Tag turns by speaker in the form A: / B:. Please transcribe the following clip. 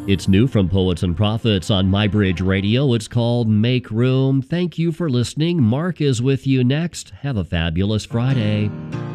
A: It's new from Poets and Prophets on MyBridge Radio. It's called Make Room. Thank you for listening. Mark is with you next. Have a fabulous Friday.